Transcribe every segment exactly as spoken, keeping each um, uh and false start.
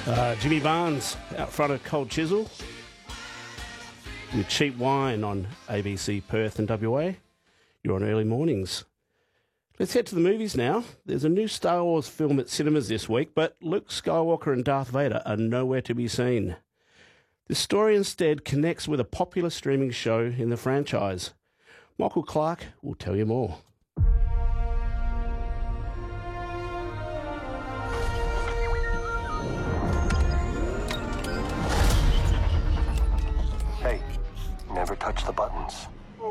Uh, Jimmy Barnes out front of Cold Chisel with Cheap Wine on A B C Perth and W A. You're on Early Mornings. Let's head to the movies now. There's a new Star Wars film at cinemas this week, but Luke Skywalker and Darth Vader are nowhere to be seen. The story instead connects with a popular streaming show in the franchise. Michael Clark will tell you more. Hey, never touch the buttons.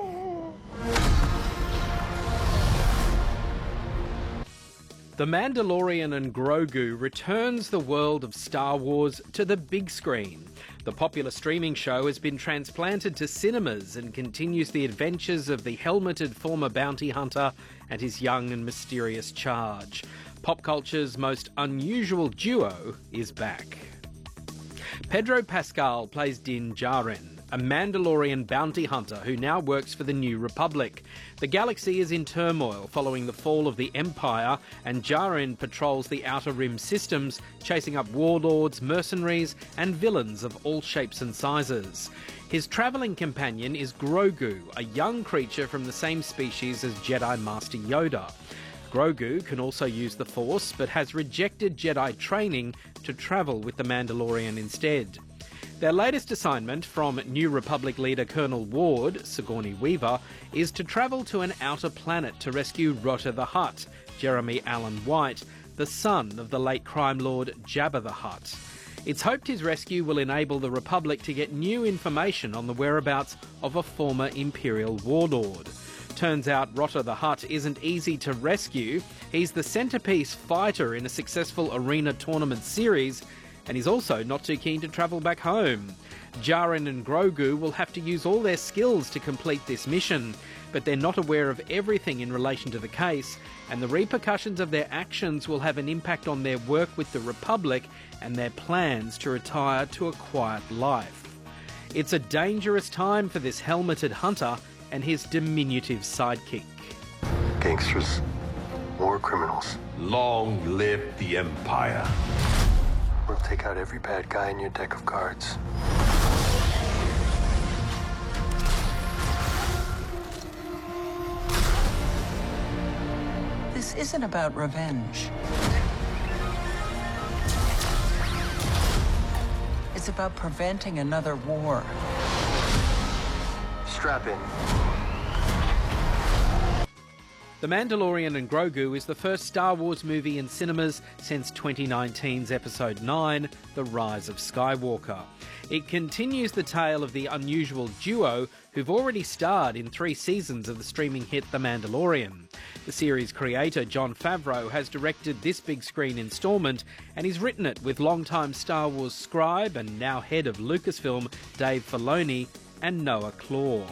The Mandalorian and Grogu returns the world of Star Wars to the big screen. The popular streaming show has been transplanted to cinemas and continues the adventures of the helmeted former bounty hunter and his young and mysterious charge. Pop culture's most unusual duo is back. Pedro Pascal plays Din Djarin, a Mandalorian bounty hunter who now works for the New Republic. The galaxy is in turmoil following the fall of the Empire, and Djarin patrols the Outer Rim systems, chasing up warlords, mercenaries, and villains of all shapes and sizes. His travelling companion is Grogu, a young creature from the same species as Jedi Master Yoda. Grogu can also use the Force, but has rejected Jedi training to travel with the Mandalorian instead. Their latest assignment from New Republic leader Colonel Ward, Sigourney Weaver, is to travel to an outer planet to rescue Rotter the Hutt, Jeremy Allen White, the son of the late crime lord Jabba the Hutt. It's hoped his rescue will enable the Republic to get new information on the whereabouts of a former Imperial warlord. Turns out Rotter the Hutt isn't easy to rescue. He's the centrepiece fighter in a successful arena tournament series, and he's also not too keen to travel back home. Djarin and Grogu will have to use all their skills to complete this mission, but they're not aware of everything in relation to the case, and the repercussions of their actions will have an impact on their work with the Republic and their plans to retire to a quiet life. It's a dangerous time for this helmeted hunter and his diminutive sidekick. Gangsters, war criminals. Long live the Empire. We'll take out every bad guy in your deck of cards. This isn't about revenge. It's about preventing another war. Strap in. The Mandalorian and Grogu is the first Star Wars movie in cinemas since twenty nineteen's Episode nine, The Rise of Skywalker. It continues the tale of the unusual duo who've already starred in three seasons of the streaming hit The Mandalorian. The series creator, Jon Favreau, has directed this big screen instalment, and he's written it with longtime Star Wars scribe and now head of Lucasfilm, Dave Filoni, and Noah Claw.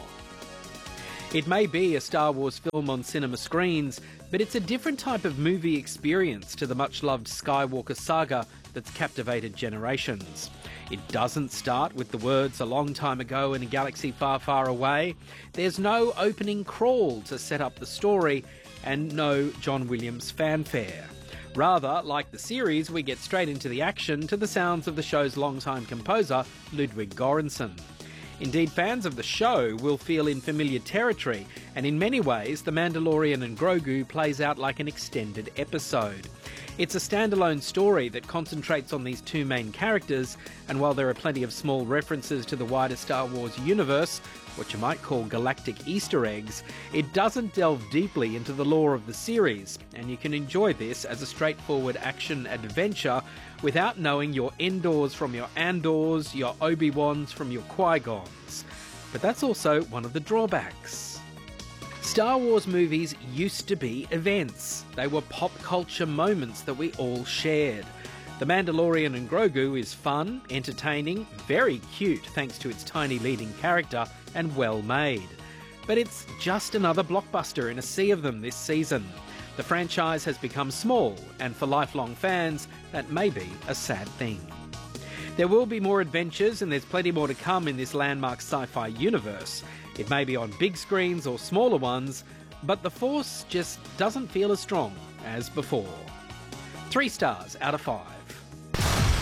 It may be a Star Wars film on cinema screens, but it's a different type of movie experience to the much-loved Skywalker saga that's captivated generations. It doesn't start with the words "a long time ago in a galaxy far, far away." There's no opening crawl to set up the story, and no John Williams fanfare. Rather, like the series, we get straight into the action to the sounds of the show's longtime composer, Ludwig Göransson. Indeed, fans of the show will feel in familiar territory, and in many ways, The Mandalorian and Grogu plays out like an extended episode. It's a standalone story that concentrates on these two main characters, and while there are plenty of small references to the wider Star Wars universe, what you might call galactic Easter eggs, it doesn't delve deeply into the lore of the series, and you can enjoy this as a straightforward action adventure without knowing your Endors from your Andors, your Obi-Wans from your Qui-Gons. But that's also one of the drawbacks. Star Wars movies used to be events. They were pop culture moments that we all shared. The Mandalorian and Grogu is fun, entertaining, very cute thanks to its tiny leading character, and well made. But it's just another blockbuster in a sea of them this season. The franchise has become small, and for lifelong fans, that may be a sad thing. There will be more adventures, and there's plenty more to come in this landmark sci-fi universe. It may be on big screens or smaller ones, but the Force just doesn't feel as strong as before. Three stars out of five.